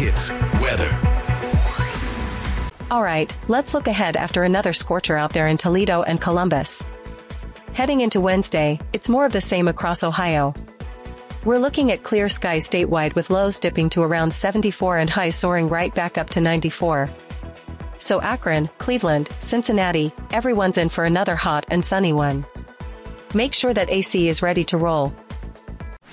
It's weather. All right, let's look ahead after another scorcher out there in Toledo and Columbus. Heading into Wednesday, it's more of the same across Ohio. We're looking at clear skies statewide with lows dipping to around 74 and highs soaring right back up to 94. So Akron, Cleveland, Cincinnati, everyone's in for another hot and sunny one. Make sure that AC is ready to roll.